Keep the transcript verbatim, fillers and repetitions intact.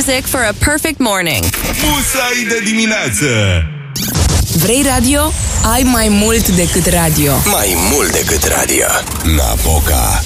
music for a perfect morning. Musai de dimineață. Vrei radio? Ai mai mult decât radio. Mai mult decât radio. Napoca.